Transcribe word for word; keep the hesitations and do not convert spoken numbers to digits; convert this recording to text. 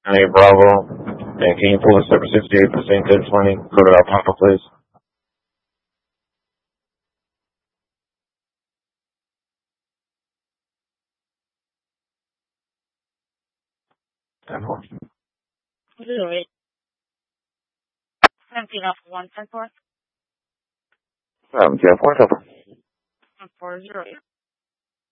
Hey, Bravo. And can you pull the Super sixty-eight for Saint ten twenty? Go to our Papa, please. ten four. Zero eight. Seventeen off one ten four. seventeen four. Four zero eight.